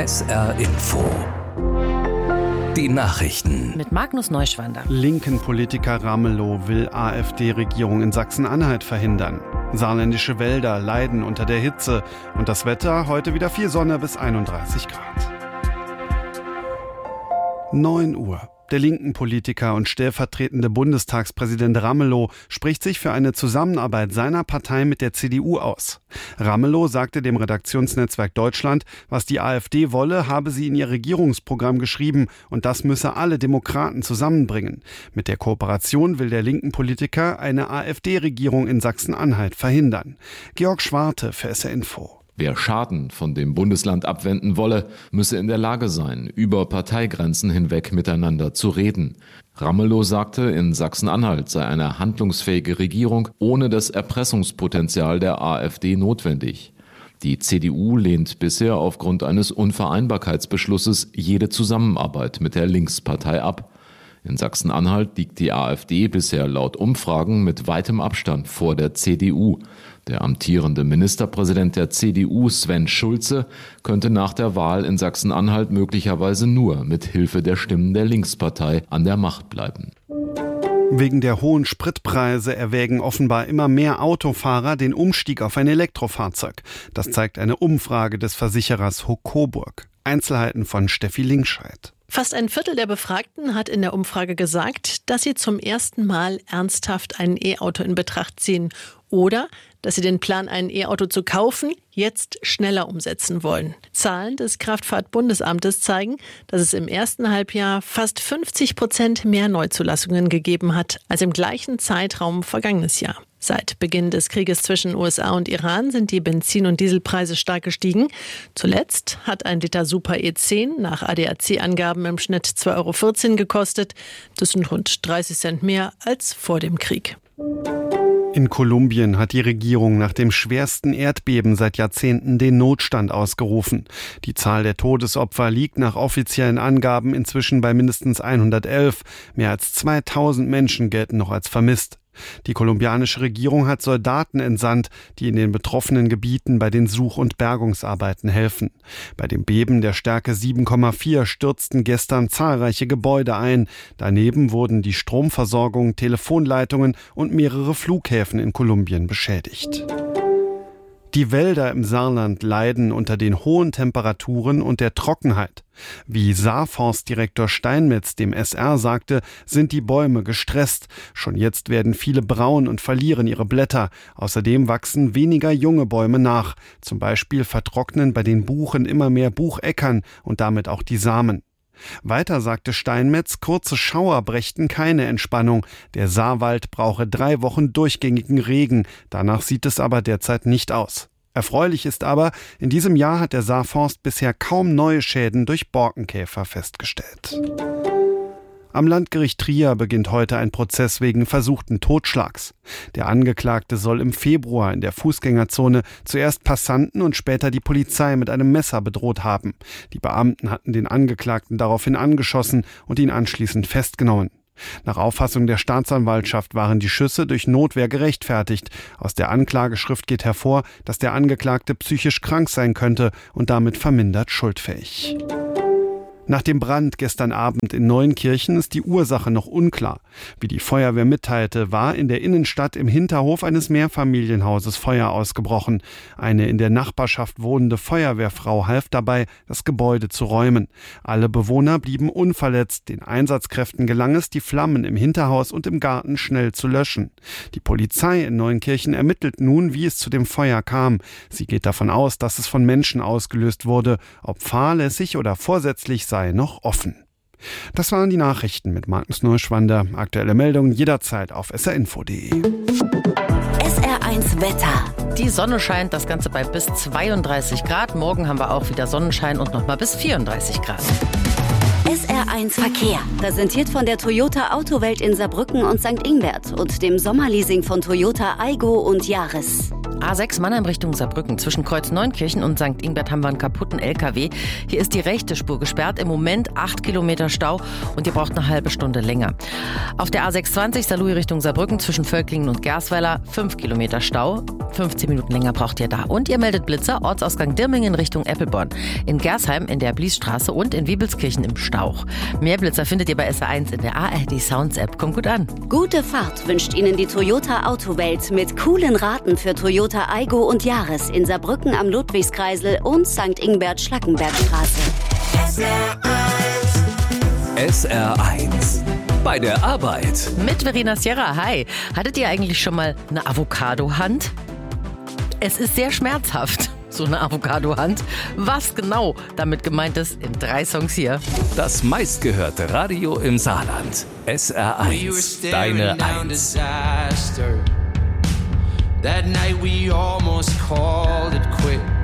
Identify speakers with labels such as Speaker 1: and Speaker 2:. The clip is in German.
Speaker 1: SR Info. Die Nachrichten.
Speaker 2: Mit Magnus Neuschwander.
Speaker 3: Linken Politiker Ramelow will AfD-Regierung in Sachsen-Anhalt verhindern. Saarländische Wälder leiden unter der Hitze. Und das Wetter, heute wieder viel Sonne bis 31 Grad. 9 Uhr. Der linken Politiker und stellvertretende Bundestagspräsident Ramelow spricht sich für eine Zusammenarbeit seiner Partei mit der CDU aus. Ramelow sagte dem Redaktionsnetzwerk Deutschland, was die AfD wolle, habe sie in ihr Regierungsprogramm geschrieben und das müsse alle Demokraten zusammenbringen. Mit der Kooperation will der linken Politiker eine AfD-Regierung in Sachsen-Anhalt verhindern. Georg Schwarte für SR Info.
Speaker 4: Wer Schaden von dem Bundesland abwenden wolle, müsse in der Lage sein, über Parteigrenzen hinweg miteinander zu reden. Ramelow sagte, in Sachsen-Anhalt sei eine handlungsfähige Regierung ohne das Erpressungspotenzial der AfD notwendig. Die CDU lehnt bisher aufgrund eines Unvereinbarkeitsbeschlusses jede Zusammenarbeit mit der Linkspartei ab. In Sachsen-Anhalt liegt die AfD bisher laut Umfragen mit weitem Abstand vor der CDU. Der amtierende Ministerpräsident der CDU, Sven Schulze, könnte nach der Wahl in Sachsen-Anhalt möglicherweise nur mit Hilfe der Stimmen der Linkspartei an der Macht bleiben.
Speaker 3: Wegen der hohen Spritpreise erwägen offenbar immer mehr Autofahrer den Umstieg auf ein Elektrofahrzeug. Das zeigt eine Umfrage des Versicherers Coburg. Einzelheiten von Steffi Linkscheid.
Speaker 5: Fast ein Viertel der Befragten hat in der Umfrage gesagt, dass sie zum ersten Mal ernsthaft ein E-Auto in Betracht ziehen oder dass sie den Plan, ein E-Auto zu kaufen, jetzt schneller umsetzen wollen. Zahlen des Kraftfahrtbundesamtes zeigen, dass es im ersten Halbjahr fast 50% mehr Neuzulassungen gegeben hat als im gleichen Zeitraum vergangenes Jahr. Seit Beginn des Krieges zwischen USA und Iran sind die Benzin- und Dieselpreise stark gestiegen. Zuletzt hat ein Liter Super E10 nach ADAC-Angaben im Schnitt 2,14 € gekostet. Das sind rund 30 Cent mehr als vor dem Krieg.
Speaker 3: In Kolumbien hat die Regierung nach dem schwersten Erdbeben seit Jahrzehnten den Notstand ausgerufen. Die Zahl der Todesopfer liegt nach offiziellen Angaben inzwischen bei mindestens 111. Mehr als 2000 Menschen gelten noch als vermisst. Die kolumbianische Regierung hat Soldaten entsandt, die in den betroffenen Gebieten bei den Such- und Bergungsarbeiten helfen. Bei dem Beben der Stärke 7,4 stürzten gestern zahlreiche Gebäude ein. Daneben wurden die Stromversorgung, Telefonleitungen und mehrere Flughäfen in Kolumbien beschädigt. Die Wälder im Saarland leiden unter den hohen Temperaturen und der Trockenheit. Wie Saarforstdirektor Steinmetz dem SR sagte, sind die Bäume gestresst. Schon jetzt werden viele braun und verlieren ihre Blätter. Außerdem wachsen weniger junge Bäume nach. Zum Beispiel vertrocknen bei den Buchen immer mehr Bucheckern und damit auch die Samen. Weiter sagte Steinmetz, kurze Schauer brächten keine Entspannung. Der Saarwald brauche 3 Wochen durchgängigen Regen. Danach sieht es aber derzeit nicht aus. Erfreulich ist aber, in diesem Jahr hat der Saarforst bisher kaum neue Schäden durch Borkenkäfer festgestellt. Am Landgericht Trier beginnt heute ein Prozess wegen versuchten Totschlags. Der Angeklagte soll im Februar in der Fußgängerzone zuerst Passanten und später die Polizei mit einem Messer bedroht haben. Die Beamten hatten den Angeklagten daraufhin angeschossen und ihn anschließend festgenommen. Nach Auffassung der Staatsanwaltschaft waren die Schüsse durch Notwehr gerechtfertigt. Aus der Anklageschrift geht hervor, dass der Angeklagte psychisch krank sein könnte und damit vermindert schuldfähig. Nach dem Brand gestern Abend in Neunkirchen ist die Ursache noch unklar. Wie die Feuerwehr mitteilte, war in der Innenstadt im Hinterhof eines Mehrfamilienhauses Feuer ausgebrochen. Eine in der Nachbarschaft wohnende Feuerwehrfrau half dabei, das Gebäude zu räumen. Alle Bewohner blieben unverletzt. Den Einsatzkräften gelang es, die Flammen im Hinterhaus und im Garten schnell zu löschen. Die Polizei in Neunkirchen ermittelt nun, wie es zu dem Feuer kam. Sie geht davon aus, dass es von Menschen ausgelöst wurde. Ob fahrlässig oder vorsätzlich sei noch offen. Das waren die Nachrichten mit Magnus Neuschwander. Aktuelle Meldungen jederzeit auf srinfo.de.
Speaker 6: SR1 Wetter.
Speaker 2: Die Sonne scheint, das Ganze bei bis 32 Grad. Morgen haben wir auch wieder Sonnenschein und nochmal bis 34 Grad.
Speaker 6: SR1 Verkehr. Präsentiert von der Toyota Autowelt in Saarbrücken und St. Ingbert und dem Sommerleasing von Toyota Aygo und Yaris.
Speaker 2: A6 Mannheim Richtung Saarbrücken. Zwischen Kreuz Neunkirchen und St. Ingbert haben wir einen kaputten LKW. Hier ist die rechte Spur gesperrt. Im Moment 8 Kilometer Stau und ihr braucht eine halbe Stunde länger. Auf der A620 Saarlouis Richtung Saarbrücken zwischen Völklingen und Gersweiler 5 Kilometer Stau. 15 Minuten länger braucht ihr da. Und ihr meldet Blitzer, Ortsausgang Dirmingen Richtung Eppelborn. In Gersheim in der Bliesstraße und in Wiebelskirchen im Stauch. Mehr Blitzer findet ihr bei SR1 in der ARD Sounds App. Kommt gut an.
Speaker 6: Gute Fahrt wünscht Ihnen die Toyota Autowelt mit coolen Raten für Toyota Aygo und Yaris in Saarbrücken am Ludwigskreisel und St. Ingbert-Schlackenbergstraße.
Speaker 1: SR1 bei der Arbeit.
Speaker 2: Mit Verena Sierra. Hi. Hattet ihr eigentlich schon mal eine Avocado-Hand? Es ist sehr schmerzhaft, so eine Avocado-Hand. Was genau damit gemeint ist, in 3 Songs hier.
Speaker 1: Das meistgehörte Radio im Saarland. SR1, deine 1.
Speaker 7: That night we almost called it quits.